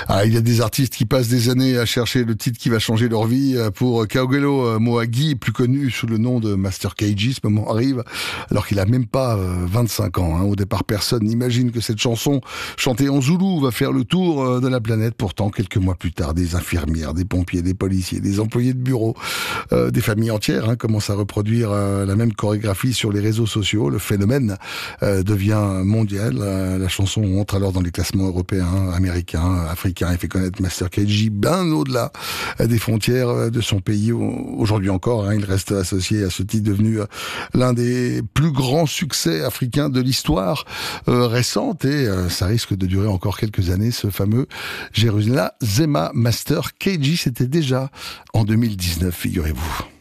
Il y a des artistes qui passent des années à chercher le titre qui va changer leur vie. Pour Kaogelo Moagi, plus connu sous le nom de Master KG, ce moment arrive alors qu'il a même pas 25 ans. Au départ, personne n'imagine que cette chanson chantée en zoulou va faire le tour de la planète. Pourtant, quelques mois plus tard, des infirmières, des pompiers, des policiers, des employés de bureau, des familles entières commencent à reproduire la même chorégraphie sur les réseaux sociaux. Le phénomène devient mondial. La chanson entre alors dans les classements européens, américains, africains et fait connaître Master KG bien au-delà des frontières de son pays. Aujourd'hui encore, il reste associé à ce titre devenu l'un des plus grands succès africains de l'histoire récente et ça risque de durer encore quelques années, ce fameux Jérusalem Zema Master KG. C'était déjà en 2019, figurez-vous.